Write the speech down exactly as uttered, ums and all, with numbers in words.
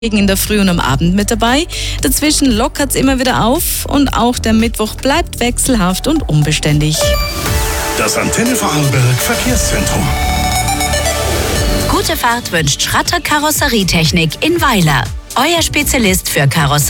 in der Früh und am Abend mit dabei. Dazwischen lockert es immer wieder auf und auch der Mittwoch bleibt wechselhaft und unbeständig. Das Antenne Vorarlberg Verkehrszentrum. Gute Fahrt wünscht Schratter Karosserietechnik in Weiler. Euer Spezialist für Karosserien.